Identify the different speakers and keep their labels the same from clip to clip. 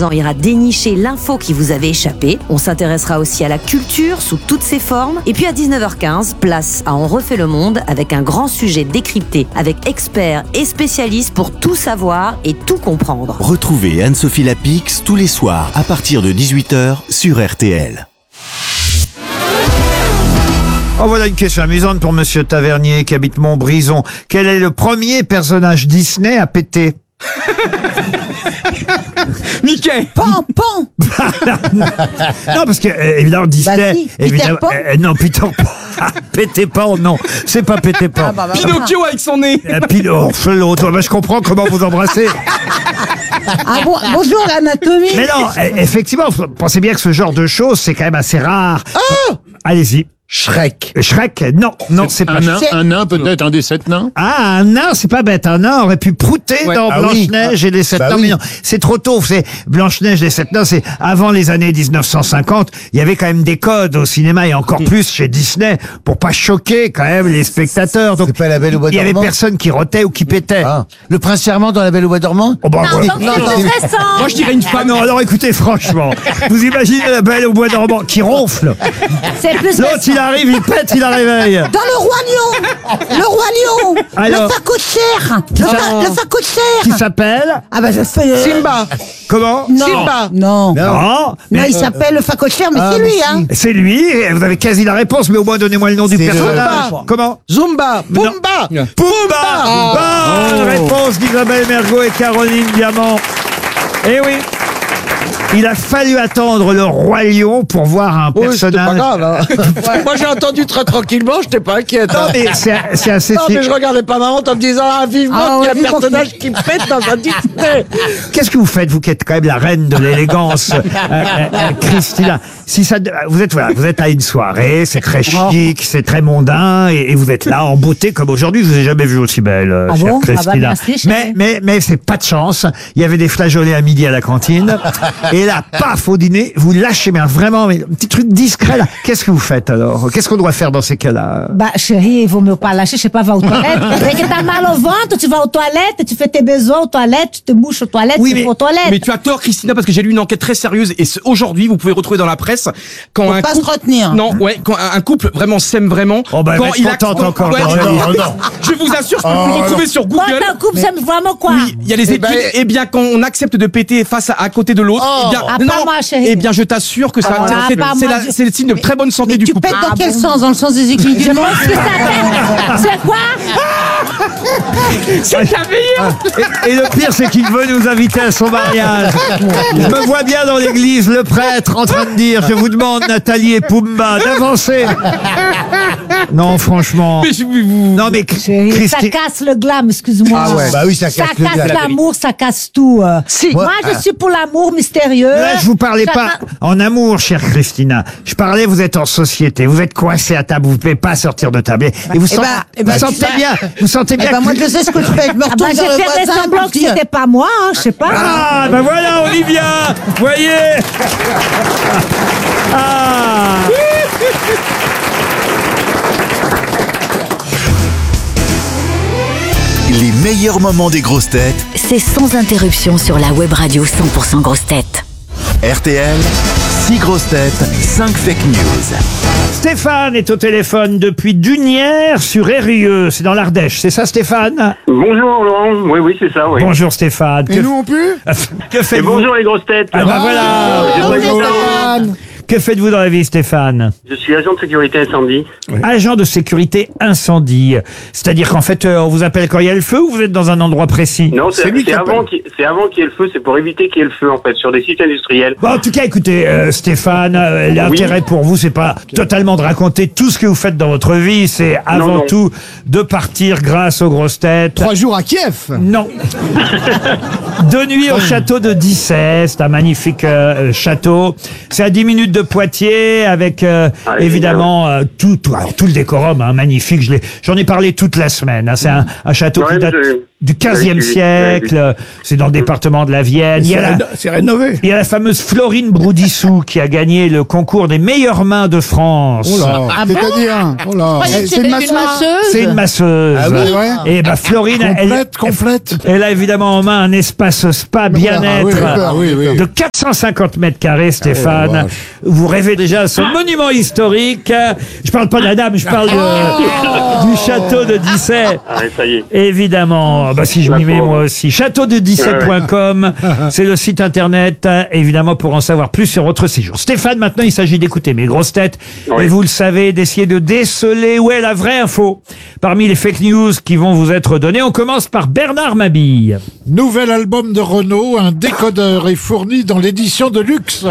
Speaker 1: Tarzan ira dénicher l'info qui vous avait échappé. On s'intéressera aussi à la culture sous toutes ses formes. Et puis à 19h15, place à On refait le monde avec un grand sujet décrypté avec experts et spécialistes pour tout savoir et tout comprendre.
Speaker 2: Retrouvez Anne-Sophie Lapix tous les soirs à partir de 18h sur RTL.
Speaker 3: Oh, voilà une question amusante pour Monsieur Tavernier qui habite Montbrison. Quel est le premier personnage Disney à péter?
Speaker 4: Mickey.
Speaker 5: Pan.
Speaker 3: Non, parce que évidemment Disney.
Speaker 5: Bah si,
Speaker 3: évidemment,
Speaker 5: Peter Pan.
Speaker 3: non, Peter Pan. Péter Pan, non, c'est pas Péter Pan.
Speaker 4: Pinocchio avec son nez.
Speaker 3: L'autre. Je comprends comment vous embrassez.
Speaker 5: Bonjour l'anatomie.
Speaker 3: Mais non, effectivement, vous pensez bien que ce genre de choses, c'est quand même assez rare.
Speaker 5: Oh,
Speaker 3: allez-y.
Speaker 6: Shrek.
Speaker 3: Shrek, non, c'est pas Shrek.
Speaker 6: Un nain, peut-être, un des 7 nains.
Speaker 3: Ah, un nain, c'est pas bête. Un nain aurait pu prouter dans Blanche-Neige et les 7 nains.
Speaker 6: oui.
Speaker 3: Mais non, c'est trop tôt. C'est Blanche-Neige et les 7 nains, c'est avant les années 1950. Il y avait quand même des codes au cinéma et encore plus chez Disney pour pas choquer quand même les spectateurs. Donc,
Speaker 6: C'est pas La Belle au Bois
Speaker 3: il y avait
Speaker 6: dormant.
Speaker 3: personne qui rotait ou qui pétait.
Speaker 6: Ah. Le prince charmant dans La Belle au Bois dormant.
Speaker 3: Oh, bah, ouais.
Speaker 1: Donc c'est récent.
Speaker 4: Moi je dirais une
Speaker 3: Ah
Speaker 4: femme.
Speaker 3: non, alors écoutez, franchement, vous imaginez La Belle au Bois dormant qui ronfle.
Speaker 1: C'est plus
Speaker 3: L'autre,
Speaker 1: récent.
Speaker 3: il arrive, il pète, il la réveille.
Speaker 5: dans le roi lion. Le roi lion.
Speaker 3: Alors.
Speaker 5: Le facochère. Le facochère.
Speaker 3: Qui s'appelle
Speaker 5: Ah bah je fais
Speaker 7: Simba.
Speaker 3: comment?
Speaker 5: Non.
Speaker 7: Simba.
Speaker 5: Non.
Speaker 3: Non,
Speaker 5: Non,
Speaker 3: mais
Speaker 5: il s'appelle le facochère, mais c'est lui, hein.
Speaker 3: c'est lui, et vous avez quasi la réponse, mais au moins donnez-moi le nom du
Speaker 6: C'est le-
Speaker 3: personnage.
Speaker 7: Zumba.
Speaker 3: Comment?
Speaker 7: Zumba. Pumba.
Speaker 3: Pumba. Bonne réponse d'Isabelle Mergo et Caroline Diamant. Eh oui. Il a fallu attendre le roi lion pour voir un
Speaker 7: Oui, c'était pas
Speaker 3: personnage.
Speaker 7: grave. Hein. Moi, j'ai entendu très tranquillement, j'étais pas inquiète.
Speaker 3: Non, mais c'est assez.
Speaker 7: Non, mais je regardais pas ma honte en me disant, vivement
Speaker 5: Ah,
Speaker 7: qu'il y a un
Speaker 5: vivement
Speaker 7: personnage qui pète dans un Disney.
Speaker 3: Qu'est-ce que vous faites, vous qui êtes quand même la reine de l'élégance, Christina? Si ça, vous êtes à une soirée, c'est très chic, c'est très mondain, et vous êtes là en beauté comme aujourd'hui. Je vous ai jamais vu aussi belle,
Speaker 1: Ah
Speaker 3: chère
Speaker 1: bon? Ah bah,
Speaker 3: Christina.
Speaker 1: merci, chérie.
Speaker 3: mais c'est pas de chance. Il y avait des flageolets à midi à la cantine, et là, paf, au dîner, vous lâchez, mais vraiment, mais un petit truc discret là. Qu'est-ce que vous faites alors? Qu'est-ce qu'on doit faire dans ces cas-là?
Speaker 8: Bah, chérie, il vaut mieux pas lâcher, je sais pas, va aux toilettes. Dès que t'as mal au ventre, tu vas aux toilettes, tu fais tes besoins aux toilettes, tu te mouches aux toilettes,
Speaker 3: Oui,
Speaker 8: tu
Speaker 3: mais-
Speaker 8: vas aux toilettes.
Speaker 4: Mais tu as tort, Christina, parce que j'ai lu une enquête très sérieuse et aujourd'hui, vous pouvez retrouver dans la presse quand
Speaker 5: Faut
Speaker 4: un
Speaker 5: pas
Speaker 4: couple,
Speaker 5: se retenir.
Speaker 4: non, ouais, quand un couple vraiment s'aime vraiment,
Speaker 3: Oh, bah, elle va
Speaker 4: quand
Speaker 3: être contente encore,
Speaker 4: ouais,
Speaker 3: Caroline.
Speaker 4: je vous assure, je peux vous le retrouver sur
Speaker 8: Quand
Speaker 4: Google.
Speaker 8: un couple, ça me vraiment quoi?
Speaker 4: Oui, il y a les études. Eh bien, quand on accepte de péter face à côté de l'autre, eh bien,
Speaker 8: Ah, pas moi, chérie.
Speaker 4: eh bien, je t'assure que ça,
Speaker 8: Ah,
Speaker 4: c'est
Speaker 8: pas
Speaker 4: c'est
Speaker 8: moi,
Speaker 4: la- c'est le signe de très bonne santé du
Speaker 5: Tu
Speaker 4: couple.
Speaker 5: pètes dans
Speaker 8: Ah
Speaker 5: quel
Speaker 8: bon.
Speaker 5: sens? Dans le sens des aiguilles du
Speaker 8: Je
Speaker 5: doigt.
Speaker 8: pense que ça fait. C'est quoi?
Speaker 4: C'est bienveillant.
Speaker 3: Et le pire, c'est qu'il veut nous inviter à son mariage. Je me vois bien dans l'église, le prêtre en train de dire, je vous demande, Nathalie et Pumba, d'avancer. Non, franchement.
Speaker 4: Mais vous-
Speaker 3: Non, mais
Speaker 8: Chérie, ça casse le glam, excuse-moi.
Speaker 6: Ah ouais. Bah oui, ça casse le glam.
Speaker 8: l'amour, ça casse tout.
Speaker 7: Si.
Speaker 8: Moi, je suis pour l'amour mystérieux.
Speaker 3: là, je vous parlais
Speaker 8: Chacun-
Speaker 3: pas en amour, chère Christina. Je parlais, vous êtes en société, vous êtes coincé à table, vous ne pouvez pas sortir de table. Et vous sentez,
Speaker 5: ben,
Speaker 3: vous sentez bien,
Speaker 5: Moi, je sais ce que je fais. Je me
Speaker 8: Ah bah,
Speaker 5: retourne
Speaker 8: j'ai
Speaker 5: vers le
Speaker 8: fait des
Speaker 5: voisin.
Speaker 8: semblants que c'était pas moi, hein, je sais pas.
Speaker 3: Ah, ben voilà, Olivia, voyez. Ah.
Speaker 2: Les meilleurs moments des grosses têtes,
Speaker 1: C'est sans interruption sur la web radio 100% grosses têtes.
Speaker 2: RTL, 6 grosses têtes, 5 fake news.
Speaker 3: Stéphane est au téléphone depuis Dunières sur Eyrieux, c'est dans l'Ardèche, c'est ça Stéphane?
Speaker 9: Bonjour Laurent, oui c'est ça, oui.
Speaker 3: Bonjour Stéphane.
Speaker 7: Et nous, on peut?
Speaker 3: Que
Speaker 9: Et
Speaker 3: faites-vous?
Speaker 9: bonjour les grosses têtes.
Speaker 3: Ah bah voilà.
Speaker 9: J'aimerais
Speaker 5: Bonjour,
Speaker 9: savoir-
Speaker 5: Stéphane.
Speaker 3: Que faites-vous dans la vie Stéphane?
Speaker 9: Je suis agent de sécurité incendie.
Speaker 3: Agent de sécurité incendie. C'est-à-dire qu'en fait, on vous appelle quand il y a le feu ou vous êtes dans un endroit précis?
Speaker 9: Non, c'est
Speaker 6: lui qui
Speaker 9: avant qu'il y ait le feu, c'est pour éviter qu'il y ait le feu en fait, sur des sites industriels.
Speaker 3: Bon, en tout cas, écoutez, Stéphane, l'intérêt pour vous, c'est pas totalement de raconter tout ce que vous faites dans votre vie, c'est avant
Speaker 9: non.
Speaker 3: tout de partir grâce aux grosses têtes.
Speaker 6: 3 jours à Kiev.
Speaker 3: Non. 2 nuits au château de Dissay, c'est un magnifique château. C'est à 10 minutes de Poitiers, avec évidemment tout le décorum, hein, magnifique. J'en ai parlé toute la semaine. Hein. C'est un château
Speaker 9: Ouais,
Speaker 3: qui date. du 15e siècle. C'est dans le département de la Vienne.
Speaker 6: C'est rénové.
Speaker 3: Il y a la fameuse Florine Broudissou qui a gagné le concours des meilleures mains de France.
Speaker 6: Oh là. C'est-à-dire, oh là.
Speaker 5: C'est une masseuse.
Speaker 3: C'est une masseuse.
Speaker 6: Ah oui, ouais.
Speaker 3: Et bah Florine,
Speaker 6: Complète.
Speaker 3: elle a évidemment en main un espace spa bien-être
Speaker 6: oui.
Speaker 3: de 450 mètres carrés, Stéphane.
Speaker 6: Oh, vache.
Speaker 3: Vous rêvez déjà à ce monument historique. Je parle pas de la dame, je parle du château de Dissay.
Speaker 9: Ah, ça y est.
Speaker 3: Évidemment, bah si je m'y mets moi aussi. Châteaudedissay.com, c'est le site internet, évidemment, pour en savoir plus sur votre séjour. Stéphane, maintenant il s'agit d'écouter mes grosses têtes,
Speaker 9: Oui.
Speaker 3: et vous le savez, d'essayer de déceler où est la vraie info parmi les fake news qui vont vous être données. On commence par Bernard Mabille.
Speaker 6: Nouvel album de Renault, un décodeur est fourni dans l'édition de luxe.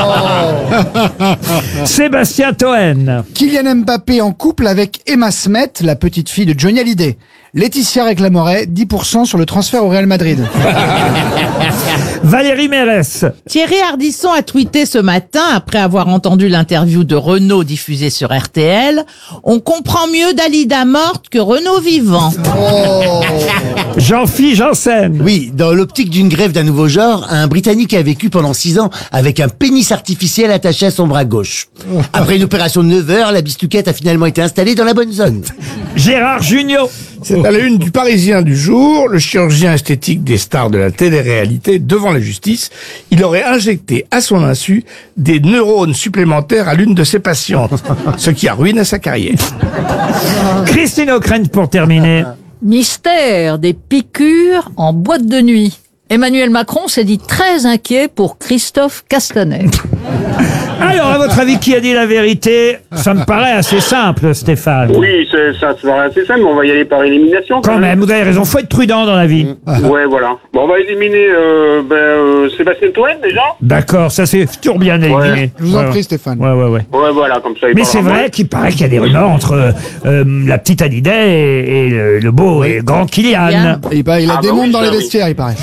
Speaker 3: Sébastien Toen.
Speaker 10: Kylian Mbappé en couple avec Emma Smet, la petite fille de Johnny Hallyday. Laetitia réclamerait 10% sur le transfert au Real Madrid.
Speaker 3: Valérie Mérès.
Speaker 5: Thierry Ardisson a tweeté ce matin, après avoir entendu l'interview de Renaud diffusée sur RTL, « On comprend mieux Dalida morte que Renaud vivant.
Speaker 3: Jean-Philippe Janssen.
Speaker 11: Oui, dans l'optique d'une greffe d'un nouveau genre, un Britannique a vécu pendant 6 ans avec un pénis artificiel attaché à son bras gauche. Après une opération de 9 heures, la bistuquette a finalement été installée dans la bonne zone.
Speaker 3: Gérard Jugnot.
Speaker 7: C'est à la une du Parisien du jour, le chirurgien esthétique des stars de la télé-réalité devant la justice. Il aurait injecté à son insu des neurones supplémentaires à l'une de ses patientes, ce qui a ruiné sa carrière.
Speaker 3: Christine O'Krent pour terminer.
Speaker 12: Mystère des piqûres en boîte de nuit. Emmanuel Macron s'est dit très inquiet pour Christophe Castaner.
Speaker 3: Alors, à votre avis, qui a dit la vérité? Ça me paraît assez simple, Stéphane.
Speaker 9: Oui, ça se paraît assez simple, mais on va y aller par élimination.
Speaker 3: Quand même, vous avez raison, faut être prudent dans la vie.
Speaker 9: Ouais, voilà. Bon, on va éliminer Sébastien Toen, déjà.
Speaker 3: D'accord, ça c'est toujours bien éliminé.
Speaker 10: Je vous en prie, Stéphane.
Speaker 3: Ouais.
Speaker 9: Ouais, voilà, comme ça. il
Speaker 3: Mais
Speaker 9: parlera
Speaker 3: c'est
Speaker 9: moins.
Speaker 3: vrai qu'il paraît qu'il y a des rumeurs entre la petite Hallyday et le beau et grand Kylian.
Speaker 10: Il a des mondes dans les
Speaker 9: oui.
Speaker 10: vestiaires, il paraît.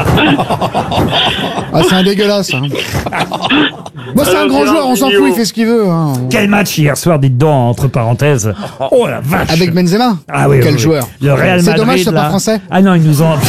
Speaker 10: Ah, c'est un dégueulasse. Hein. Moi, c'est un grand joueur, on s'en fout, il fait ce qu'il veut. Hein.
Speaker 3: Quel match hier soir, dites donc, entre parenthèses. Oh la vache.
Speaker 10: Avec Benzema.
Speaker 3: Ah oui,
Speaker 10: Quel
Speaker 3: oui.
Speaker 10: joueur.
Speaker 3: Le Real
Speaker 10: C'est
Speaker 3: Madrid.
Speaker 10: dommage, c'est
Speaker 3: là.
Speaker 10: pas français.
Speaker 3: Ah non, ils nous ont.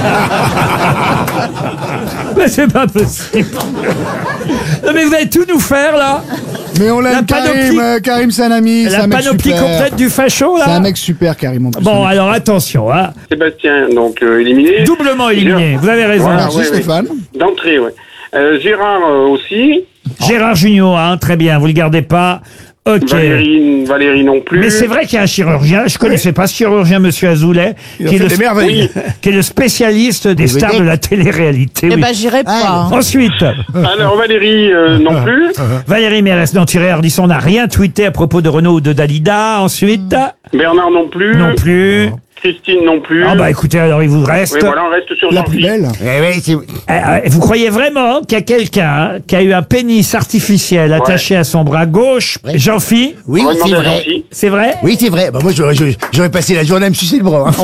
Speaker 3: Mais c'est pas possible. Non, mais vous allez tout nous faire là.
Speaker 10: Mais on
Speaker 3: La
Speaker 10: l'aime,
Speaker 3: panoplie-
Speaker 10: Karim, c'est un ami, c'est
Speaker 3: La
Speaker 10: un mec
Speaker 3: panoplie
Speaker 10: super.
Speaker 3: complète du facho là.
Speaker 10: C'est un mec super, Karim. En plus.
Speaker 3: Bon, alors attention, hein.
Speaker 9: Sébastien, donc éliminé.
Speaker 3: Doublement éliminé. Vous avez raison.
Speaker 9: Voilà.
Speaker 10: Merci,
Speaker 9: ouais,
Speaker 10: Stéphane.
Speaker 9: D'entrée, ouais. Gérard aussi.
Speaker 3: Gérard Jugnot, hein, très bien. Vous le gardez pas. Ok.
Speaker 9: Valérie non plus.
Speaker 3: Mais c'est vrai qu'il y a un chirurgien, je connaissais pas ce chirurgien, monsieur Azoulay,
Speaker 7: Il a
Speaker 3: qui est,
Speaker 7: fait
Speaker 3: le,
Speaker 7: des merveilles.
Speaker 3: qui est le spécialiste des stars de la télé-réalité.
Speaker 5: Eh
Speaker 3: oui.
Speaker 5: ben, j'irai pas.
Speaker 3: Ensuite,
Speaker 9: Alors Valérie non plus.
Speaker 3: Valérie Mérès, non, Thierry Ardisson n'a rien tweeté à propos de Renaud ou de Dalida. Ensuite,
Speaker 9: Bernard non plus.
Speaker 3: non plus.
Speaker 9: Christine non plus.
Speaker 3: Ah bah écoutez, alors il vous reste.
Speaker 9: Oui, voilà, on reste sur
Speaker 10: La plus
Speaker 9: Jean-Philippe.
Speaker 10: belle.
Speaker 3: Vous croyez vraiment qu'il y a quelqu'un qui a eu un pénis artificiel attaché à son bras gauche, Jean-Phi?
Speaker 11: Oui,
Speaker 9: On va
Speaker 11: c'est
Speaker 9: demander à
Speaker 11: vrai.
Speaker 9: Jean-Philippe.
Speaker 3: C'est vrai?
Speaker 11: Oui, c'est vrai. Bah, moi, j'aurais passé la journée à me sucer le bras.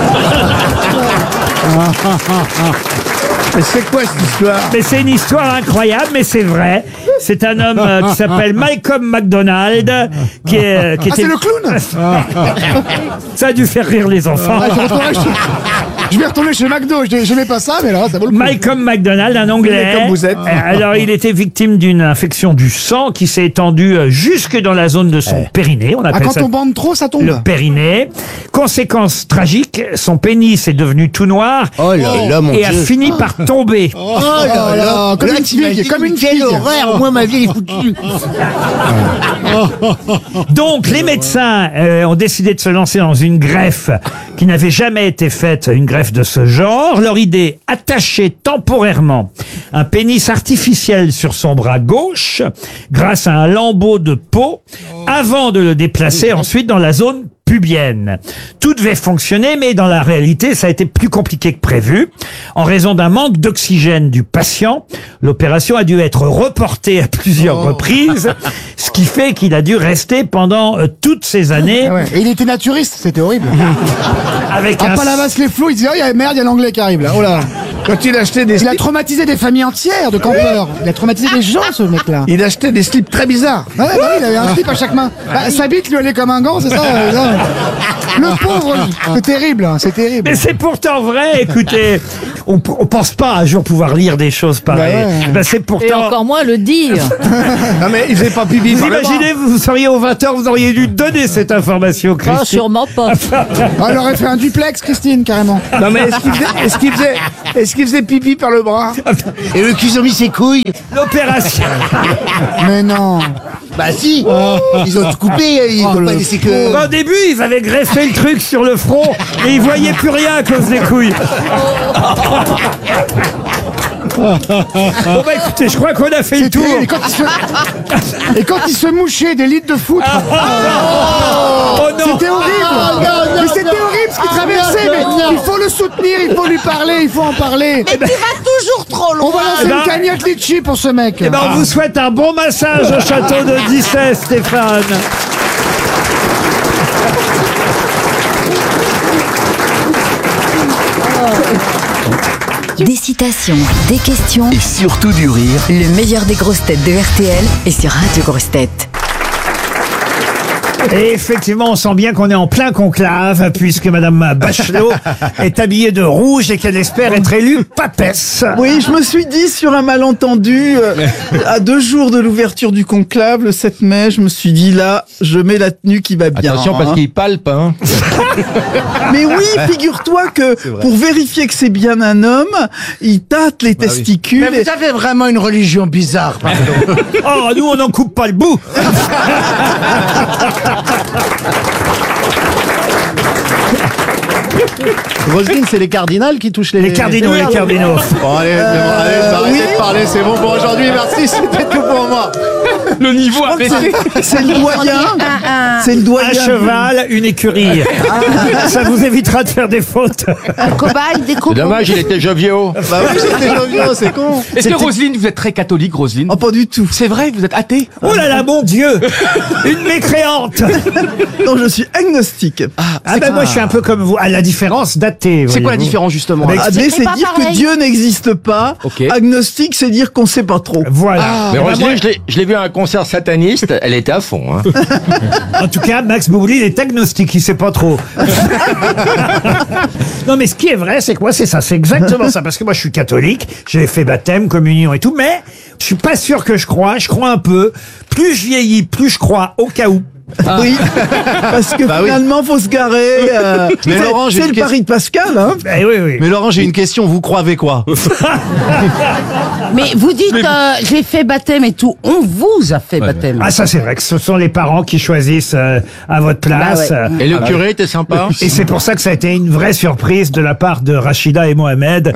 Speaker 7: Mais c'est quoi cette histoire?
Speaker 3: Mais c'est une histoire incroyable, mais c'est vrai. C'est un homme qui s'appelle Malcolm McDonald, qui était...
Speaker 10: Ah, c'est le clown.
Speaker 3: Ça a dû faire rire les enfants.
Speaker 10: Ah, je vais retourner chez McDo. Je n'aimais pas ça, mais là, ça vaut le coup.
Speaker 3: Malcolm McDonald, un Anglais.
Speaker 7: Comme vous êtes.
Speaker 3: Alors, il était victime d'une infection du sang qui s'est étendue jusque dans la zone de son périnée. On
Speaker 10: Ah,
Speaker 3: appelle
Speaker 10: quand
Speaker 3: ça
Speaker 10: on bande trop, ça tombe.
Speaker 3: le périnée. Conséquence tragique, son pénis est devenu tout noir
Speaker 11: Oh là là, mon
Speaker 3: et a
Speaker 11: Dieu.
Speaker 3: fini par tomber.
Speaker 11: Oh là là,
Speaker 10: comme
Speaker 11: là,
Speaker 10: une
Speaker 11: t'imagines
Speaker 10: figue, comme une
Speaker 11: quelle
Speaker 10: figue.
Speaker 11: horreur. Moi, ma vie, elle est foutue.
Speaker 3: Donc, les médecins ont décidé de se lancer dans une greffe qui n'avait jamais été faite, une greffe de ce genre. Leur idée, attacher temporairement un pénis artificiel sur son bras gauche grâce à un lambeau de peau avant de le déplacer ensuite dans la zone pubienne. Tout devait fonctionner, mais dans la réalité, ça a été plus compliqué que prévu. En raison d'un manque d'oxygène du patient, l'opération a dû être reportée à plusieurs reprises, ce qui fait qu'il a dû rester pendant toutes ces années
Speaker 10: Ah ouais. Et il était naturiste, c'était horrible.
Speaker 3: avec
Speaker 10: À
Speaker 3: un...
Speaker 10: Palavas les flots, il disait, oh, merde, il y a l'anglais qui arrive là. Oh là.
Speaker 7: Quand il achetait des
Speaker 10: Il a
Speaker 7: slips,
Speaker 10: traumatisé des familles entières de campeurs. Il a traumatisé des gens, ce mec-là.
Speaker 7: il achetait des slips très bizarres.
Speaker 10: Ah ouais, bah oui, il avait un slip à chaque main. Bah, sa bite lui allait comme un gant, c'est ça, ça. Le pauvre, c'est terrible, hein, c'est terrible.
Speaker 3: Mais c'est pourtant vrai, écoutez. On pense pas un jour pouvoir lire des choses pareilles. Ben, c'est
Speaker 12: Et
Speaker 3: pourtant...
Speaker 12: encore moins le dire.
Speaker 7: Non mais il faisait pas pipi
Speaker 3: Vous
Speaker 7: par le bras.
Speaker 3: imaginez, vous seriez au 20h, vous auriez dû donner cette information,
Speaker 12: Ah,
Speaker 3: Christine.
Speaker 12: sûrement pas.
Speaker 10: Ah, elle aurait fait un duplex, Christine, carrément.
Speaker 7: Non mais est-ce qu'il faisait pipi par le bras?
Speaker 11: Et le cul, ils ont mis ses couilles.
Speaker 3: L'opération.
Speaker 10: Mais non.
Speaker 11: Bah si, ils ont tout coupé, ils ont pas laissé que...
Speaker 3: Au début, ils avaient greffé le truc sur le front et ils voyaient plus rien à cause des couilles. Bon bah écoutez, je crois qu'on a fait le tour.
Speaker 10: Et quand il se mouchait des litres de foutre.
Speaker 3: Oh non.
Speaker 10: C'était horrible. Mais c'était horrible ce qu'il traversait. Mais il faut le soutenir, il faut lui parler, il faut en parler.
Speaker 5: Mais tu vas toujours trop
Speaker 10: On va
Speaker 5: loin.
Speaker 10: lancer une cagnotte litchi pour ce mec.
Speaker 3: Eh ben, on vous souhaite un bon massage au château de Dissay, Stéphane.
Speaker 13: Des citations, des questions,
Speaker 2: Et surtout du rire.
Speaker 13: le meilleur des grosses têtes de RTL est sur Radio Grosses Têtes.
Speaker 3: Et effectivement, on sent bien qu'on est en plein conclave, puisque Madame Bachelot est habillée de rouge et qu'elle espère être élue papesse.
Speaker 14: Oui, je me suis dit sur un malentendu, à 2 jours de l'ouverture du conclave, le 7 mai, je me suis dit là, je mets la tenue qui va bien.
Speaker 4: Attention parce
Speaker 14: hein.
Speaker 4: qu'il palpe, hein.
Speaker 14: Mais oui, figure-toi que pour vérifier que c'est bien un homme, il tâte les testicules.
Speaker 11: Mais vous avez vraiment une religion bizarre, pardon.
Speaker 3: Oh, nous, on n'en coupe pas le bout.
Speaker 11: Roselyne, c'est les cardinals qui touchent
Speaker 3: Les cardinaux, les cardinaux.
Speaker 11: Bon, allez, arrêtez de parler, c'est bon pour aujourd'hui, merci, c'était tout pour moi.
Speaker 4: Le niveau a baissé.
Speaker 14: C'est le doyen. C'est le doyen.
Speaker 3: Un cheval, une écurie. Ça vous évitera de faire des fautes.
Speaker 5: Un cobaye, des cobayes.
Speaker 4: Dommage, il était jovial.
Speaker 11: Bah oui, j'étais jovial, c'est con.
Speaker 4: Est-ce que Roselyne, vous êtes très catholique, Roselyne?
Speaker 14: Oh, pas du tout.
Speaker 4: C'est vrai, vous êtes athée?
Speaker 3: Oh là là, mon Dieu. Une mécréante.
Speaker 14: Non, je suis agnostique.
Speaker 3: Ah ben moi, je suis un peu comme vous. À la différence d'athée.
Speaker 4: C'est quoi la
Speaker 3: voyez-vous.
Speaker 4: différence, justement?
Speaker 3: Mais-
Speaker 14: Athée, c'est
Speaker 5: pas
Speaker 14: dire
Speaker 5: pareil.
Speaker 14: que Dieu n'existe pas.
Speaker 4: Ok.
Speaker 14: Agnostique, c'est dire qu'on sait pas trop.
Speaker 3: Voilà.
Speaker 15: Mais
Speaker 3: Eh ben,
Speaker 15: Roselyne, je l'ai vu à un concert sataniste, elle était à fond. Hein.
Speaker 3: moi, en tout cas, Max Boublil est agnostique, il sait pas trop. Non, mais ce qui est vrai, c'est que moi, c'est ça, c'est exactement ça. Parce que moi, je suis catholique, j'ai fait baptême, communion et tout, mais je suis pas sûr que je crois un peu. Plus je vieillis, plus je crois, au cas où.
Speaker 14: Oui, parce que finalement, faut se garer.
Speaker 11: Mais
Speaker 14: c'est-
Speaker 11: Laurent, j'ai
Speaker 14: c'est
Speaker 11: une
Speaker 14: le pari de Pascal, hein.
Speaker 3: Eh oui, oui.
Speaker 11: Mais Laurent, j'ai une question, vous croyez quoi?
Speaker 5: Mais vous dites, j'ai fait baptême et tout. On vous a fait baptême.
Speaker 3: Ah, ça, c'est vrai que ce sont les parents qui choisissent à votre place.
Speaker 5: Bah
Speaker 15: Et le curé était sympa.
Speaker 3: Et c'est pour ça que ça a été une vraie surprise de la part de Rachida et Mohamed.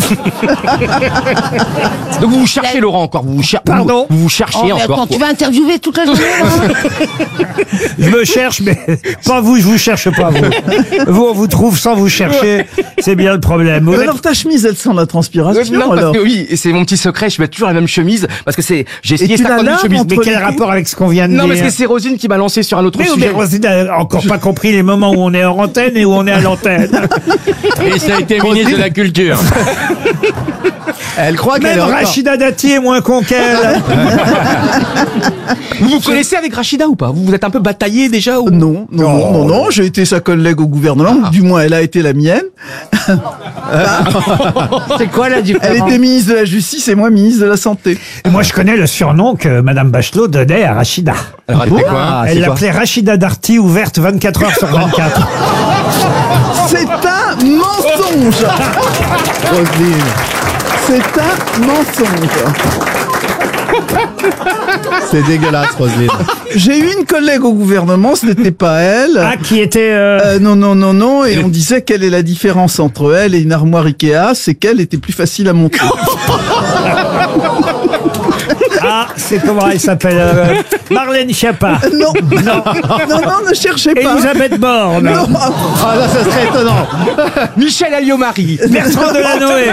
Speaker 4: Donc vous vous cherchez, Laurent, encore. Vous cherchez.
Speaker 3: Pardon.
Speaker 4: Vous vous cherchez
Speaker 5: Oh, mais
Speaker 4: encore.
Speaker 5: attends, tu vas interviewer toute la journée, là.
Speaker 3: Je me cherche, mais pas vous, je vous cherche pas vous. Vous, on vous trouve sans vous chercher. C'est bien le problème. Vous
Speaker 14: Mais
Speaker 3: êtes-
Speaker 14: alors ta chemise, elle sent la transpiration.
Speaker 4: Non, parce
Speaker 14: alors.
Speaker 4: que oui, et c'est mon petit secret, je mets toujours la même chemise, parce que j'ai essayé
Speaker 14: tu la
Speaker 4: 50 000
Speaker 14: laves
Speaker 4: chemises.
Speaker 14: entre
Speaker 3: Mais quel
Speaker 14: les
Speaker 3: rapport avec ce qu'on vient de
Speaker 4: Non,
Speaker 3: dire
Speaker 4: parce que c'est Rosine qui m'a lancé sur un autre
Speaker 3: mais
Speaker 4: sujet.
Speaker 3: Rosine n'a encore pas compris les moments où on est hors antenne et où on est à l'antenne.
Speaker 15: Et ça a été ministre de la Culture.
Speaker 11: Elle croit qu'elle
Speaker 3: Même
Speaker 11: est encore...
Speaker 3: Rachida Dati est moins con qu'elle.
Speaker 4: Vous vous connaissez avec Rachida ou pas? Vous êtes un peu bataillé déjà ou...
Speaker 14: Non, j'ai été sa collègue au gouvernement, ou du moins elle a été la mienne.
Speaker 5: C'est quoi la différence?
Speaker 14: Elle était ministre de la Justice et moi ministre de la Santé.
Speaker 3: Et moi, je connais le surnom que Madame Bachelot donnait à Rachida.
Speaker 4: Alors, elle fait quoi?
Speaker 3: Elle l'appelait Rachida Darty, ouverte 24 heures sur 24.
Speaker 14: C'est un mensonge, Roselyne. C'est un mensonge.
Speaker 11: C'est dégueulasse, Roselyne.
Speaker 14: J'ai eu une collègue au gouvernement, ce n'était pas elle.
Speaker 3: Ah, qui était...
Speaker 14: Non, et on disait quelle est la différence entre elle et une armoire Ikea, c'est qu'elle était plus facile à monter.
Speaker 3: Ah, c'est comment elle s'appelle Marlène Schiappa.
Speaker 14: Non, ne cherchez pas.
Speaker 3: Elisabeth Borne.
Speaker 14: Non.
Speaker 11: Ah là, ça serait étonnant.
Speaker 4: Michel Alliot-Marie.
Speaker 3: Bertrand Delanoë.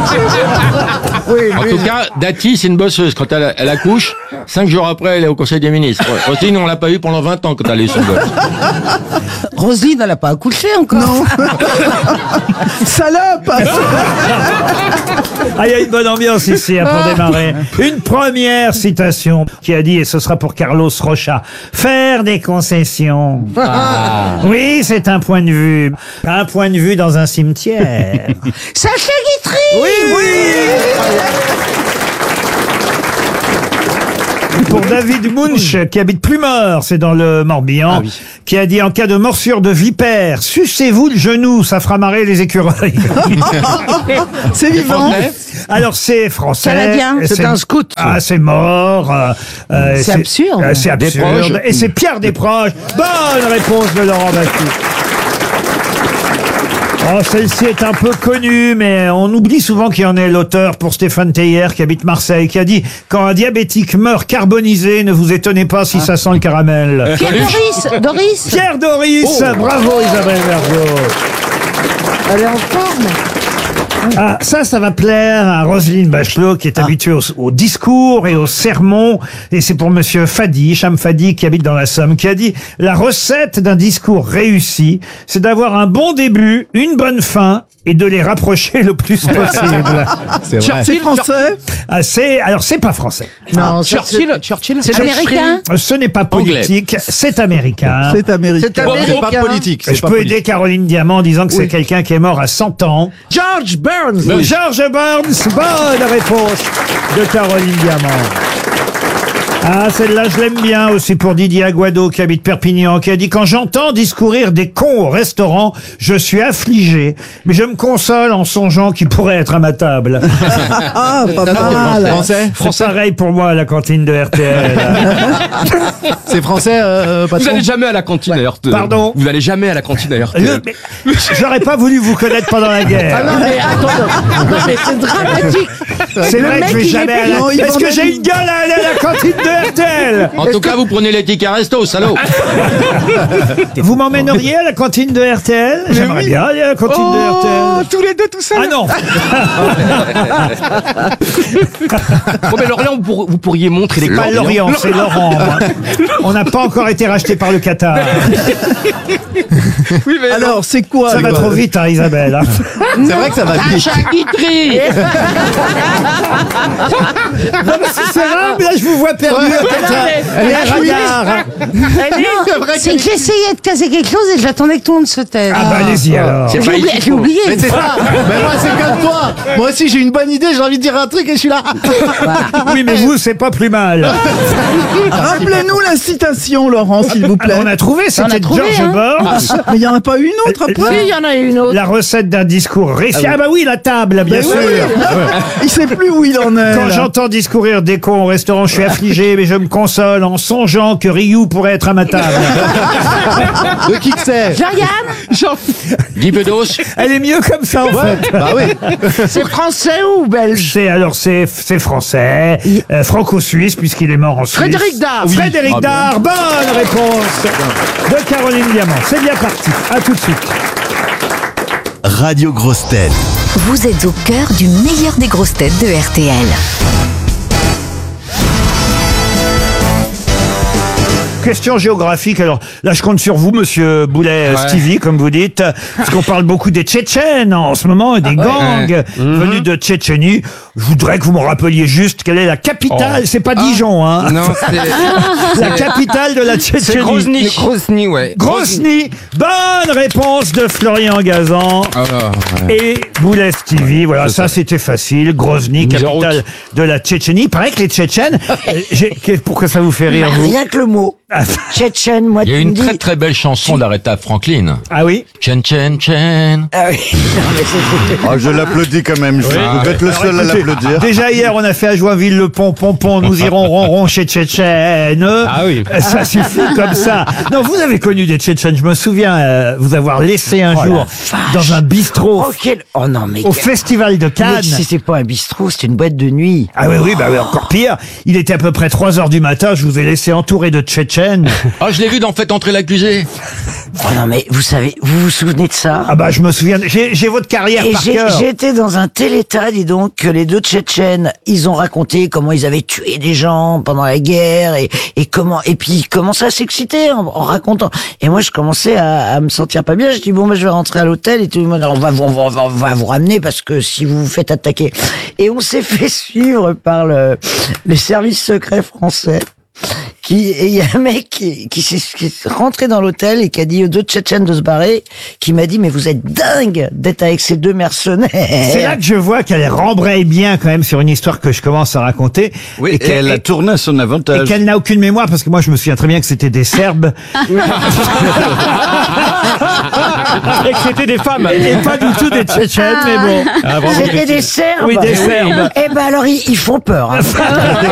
Speaker 15: En tout cas, Dati, c'est une bosseuse. Quand elle accouche, 5 jours après, elle est au Conseil des ministres. Roselyne, on l'a pas eu pendant 20 ans quand elle est son gosse.
Speaker 5: Roselyne, elle n'a pas accouché encore.
Speaker 14: Non. Salope.
Speaker 3: Ah, il y a une bonne ambiance ici hein, pour démarrer. Une première citation qui a dit, et ce sera pour Carlos Rocha, faire des concessions. Oui, c'est un point de vue. Un point de vue dans un cimetière.
Speaker 8: Sacha Guitry.
Speaker 3: Oui. Pour David Munch, qui habite Plumeur, c'est dans le Morbihan, qui a dit, en cas de morsure de vipère, sucez-vous le genou, ça fera marrer les écureuils.
Speaker 14: C'est vivant.
Speaker 3: Alors c'est français.
Speaker 8: Canadien.
Speaker 3: C'est
Speaker 8: un scout.
Speaker 3: Ah, c'est mort.
Speaker 8: C'est absurde.
Speaker 3: C'est absurde.
Speaker 15: Desproges.
Speaker 3: Et c'est Pierre Desproges. Bonne réponse de Laurent Baffie. Oh, celle-ci est un peu connue, mais on oublie souvent qu'il y en est l'auteur pour Stéphane Teyer, qui habite Marseille, qui a dit « Quand un diabétique meurt carbonisé, ne vous étonnez pas si ça sent le caramel. »
Speaker 8: Pierre Doris.
Speaker 3: Pierre Doris. Bravo Isabelle Bergeau.
Speaker 8: Elle est en forme.
Speaker 3: Ah, ça va plaire à Roselyne Bachelot, qui est habituée au discours et au sermon. Et c'est pour monsieur Fadi, Cham Fadi, qui habite dans la Somme, qui a dit « La recette d'un discours réussi, c'est d'avoir un bon début, une bonne fin, et de les rapprocher le plus possible. »
Speaker 14: C'est français.
Speaker 3: Alors, c'est pas français.
Speaker 8: Non,
Speaker 4: Churchill.
Speaker 8: c'est américain.
Speaker 3: Ce n'est pas politique, c'est américain.
Speaker 14: C'est américain.
Speaker 4: C'est pas politique.
Speaker 3: Je peux aider Caroline Diamant en disant que c'est quelqu'un qui est mort à 100 ans.
Speaker 14: George Burns.
Speaker 3: George Burns, bonne réponse de Caroline Diamant. Ah, celle-là, je l'aime bien aussi pour Didier Aguado, qui habite Perpignan, qui a dit « Quand j'entends discourir des cons au restaurant, je suis affligé, mais je me console en songeant qu'ils pourraient être à ma table. »
Speaker 14: Ah, pas mal.
Speaker 3: C'est pareil pour moi à la cantine de RTL.
Speaker 16: C'est français,
Speaker 4: Vous n'allez jamais à la cantine à RTL.
Speaker 3: Pardon.
Speaker 4: Vous n'allez jamais à la cantine à RTL.
Speaker 3: J'aurais pas voulu vous connaître pendant la guerre.
Speaker 8: Ah non, mais attends, non, mais c'est dramatique.
Speaker 3: C'est vrai que je vais jamais à la... Est-ce que j'ai une gueule à aller à la cantine de RTL?
Speaker 15: En tout cas, vous prenez les tickets resto, salaud.
Speaker 3: Vous m'emmèneriez à la cantine de RTL? J'aimerais bien aller à la cantine de RTL.
Speaker 14: Tous les deux tout seuls.
Speaker 3: Ah non.
Speaker 4: Bon, mais Lorient, vous pourriez montrer les
Speaker 3: Pas Lorient, c'est Laurent. On n'a pas encore été racheté par le Qatar.
Speaker 14: Oui, mais alors, c'est quoi?
Speaker 3: Ça va trop vite, hein, Isabelle.
Speaker 16: C'est vrai que ça va vite.
Speaker 8: Sacha Guitry.
Speaker 3: Non, mais c'est rare, mais là, je vous vois perdu. Elle est radar.
Speaker 8: C'est que j'essayais de casser quelque chose et j'attendais que tout le monde se taise.
Speaker 3: Ah bah allez-y alors.
Speaker 8: J'ai oublié.
Speaker 16: Mais c'est ça. Mais moi, c'est comme toi. Moi aussi, j'ai une bonne idée, j'ai envie de dire un truc et je suis là.
Speaker 3: Oui, mais vous, c'est pas plus mal.
Speaker 14: Rappelez-nous la citation, Laurent, s'il vous plaît.
Speaker 3: On a trouvé, c'était
Speaker 8: trouvé,
Speaker 3: George
Speaker 8: hein.
Speaker 3: Burns.
Speaker 14: Mais il n'y en a pas une autre après?
Speaker 8: Si, il y en a une autre.
Speaker 3: La recette d'un discours réussi. Ah bah oui, la table, bien sûr.
Speaker 14: Il sait plus où il en est.
Speaker 3: Quand
Speaker 14: là.
Speaker 3: j'entends discourir des cons au restaurant, je suis affligé, mais je me console en songeant que Ryu pourrait être à ma table.
Speaker 16: De qui que c'est?
Speaker 8: Jean-Yann.
Speaker 15: Guy Bedos.
Speaker 3: Elle est mieux comme ça, en fait.
Speaker 16: Bah oui.
Speaker 8: C'est français ou belge?
Speaker 3: C'est français, franco-suisse, puisqu'il est mort en Suisse.
Speaker 8: Frédéric Dard.
Speaker 3: Frédéric Dard, bonne réponse de Caroline Diamant. C'est bien parti. À tout de suite.
Speaker 2: Radio Grosses Têtes.
Speaker 13: Vous êtes au cœur du meilleur des grosses têtes de RTL.
Speaker 3: Question géographique. Alors là, je compte sur vous, monsieur Boulet, Stevie, comme vous dites, parce qu'on parle beaucoup des Tchétchènes en ce moment, et des gangs venus de Tchétchénie. Je voudrais que vous me rappeliez juste quelle est la capitale. C'est pas Dijon, hein.
Speaker 4: Non, c'est...
Speaker 3: La capitale de la Tchétchénie.
Speaker 4: C'est Grozny. Grozny, ouais.
Speaker 3: Grozny. Bonne réponse de Florian Gazan. Et Boulet Stevie. Voilà, ça c'était facile. Grozny, capitale de la Tchétchénie. Il paraît que les Tchétchènes... Pourquoi ça vous fait rire, vous?
Speaker 8: Rien que le mot. Tchétchène, moi,
Speaker 15: Il y a une très très belle chanson d'Aretha Franklin.
Speaker 3: Ah oui?
Speaker 15: Chen Chen Chen.
Speaker 8: Ah oui.
Speaker 17: Oh, je l'applaudis quand même. Vous êtes le seul à l'applaudir.
Speaker 3: Déjà hier, on a fait à Joinville le pont, nous irons ronron chez Tchétchène.
Speaker 4: Ah oui.
Speaker 3: Ça suffit comme ça. Non, vous avez connu des Tchétchènes. Je me souviens vous avoir laissé un jour dans un bistrot
Speaker 8: Oh non, mais...
Speaker 3: au Festival de Cannes.
Speaker 8: Mais si c'est pas un bistrot, c'est une boîte de nuit.
Speaker 3: Ah oui, oui, bah oui, encore pire. Il était à peu près 3 heures du matin. Je vous ai laissé entouré de Tchétchènes. Tchétchènes.
Speaker 15: Ah, je l'ai vu dans Faites entrer l'accusé.
Speaker 18: Oh non mais vous savez, vous vous souvenez de ça?
Speaker 3: Ah bah je me souviens, j'ai votre carrière
Speaker 18: Et
Speaker 3: par cœur.
Speaker 18: j'étais dans un télétas, dis donc, que les deux Tchétchènes, ils ont raconté comment ils avaient tué des gens pendant la guerre et puis ils commençaient à s'exciter en racontant. Et moi je commençais à me sentir pas bien. Je dis bon je vais rentrer à l'hôtel et tout. On va vous ramener parce que si vous vous faites attaquer. Et on s'est fait suivre par les services secrets français. Et il y a un mec qui est rentré dans l'hôtel et qui a dit aux deux Tchétchènes de se barrer, qui m'a dit mais vous êtes dingue d'être avec ces deux mercenaires.
Speaker 3: C'est là que je vois qu'elle rembraye bien quand même sur une histoire que je commence à raconter.
Speaker 17: Oui, et elle a tourné à son avantage.
Speaker 3: Et qu'elle n'a aucune mémoire parce que moi je me souviens très bien que c'était des Serbes. Et que c'était des femmes. Et pas du tout des Tchétchènes, mais bon.
Speaker 18: C'était des Serbes.
Speaker 3: Oui, des Serbes.
Speaker 18: Eh ben alors ils font peur. Hein.